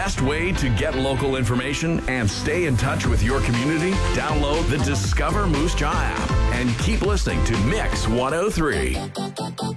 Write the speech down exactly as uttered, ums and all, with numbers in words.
best way to get local information and stay in touch with your community? Download the Discover Moose Jaw app and keep listening to Mix one oh three.